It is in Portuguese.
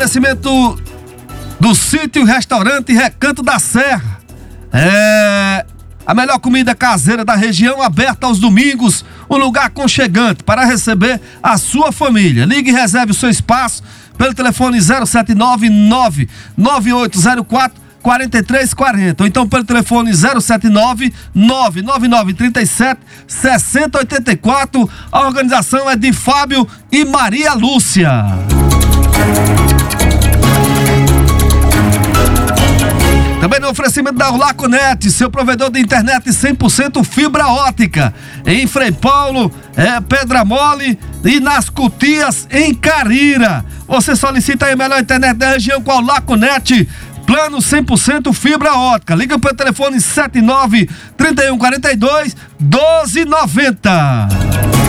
oferecimento do sítio Restaurante Recanto da Serra. A melhor comida caseira da região, aberta aos domingos, um lugar aconchegante para receber a sua família. Ligue e reserve o seu espaço pelo telefone 079-9804-4340, ou então pelo telefone 079-99937-6084. A organização é de Fábio e Maria Lúcia. Também no oferecimento da Ulaconet, seu provedor de internet 100% fibra ótica, em Frei Paulo, Pedra Mole e nas Cutias, em Carira. Você solicita a melhor internet da região com a Ulaconet, plano 100% fibra ótica. Liga para o telefone 79-3142-1290.